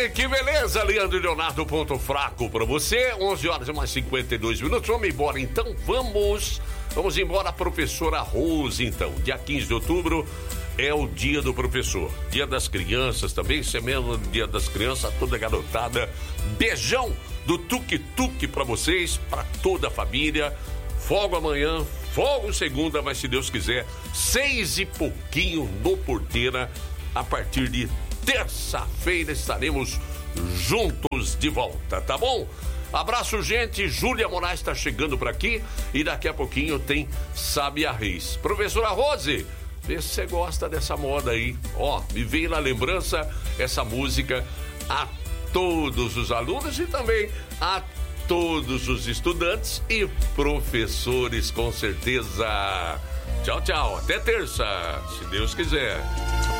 que beleza, Leandro e Leonardo, ponto fraco pra você, 11 horas e mais 52 minutos, vamos embora então, vamos embora, professora Rose, então, dia 15 de outubro é o dia do professor, dia das crianças também, isso é mesmo, dia das crianças, toda garotada, beijão do tuk-tuk pra vocês, pra toda a família, folga amanhã, folga segunda, mas se Deus quiser, 6 e pouquinho no Porteira, a partir de terça-feira estaremos juntos de volta, tá bom? Abraço, gente. Júlia Moraes está chegando por aqui e daqui a pouquinho tem Sábia Reis. Professora Rose, vê se você gosta dessa moda aí. Ó, me veio na lembrança essa música a todos os alunos e também a todos os estudantes e professores, com certeza. Tchau, tchau. Até terça, se Deus quiser.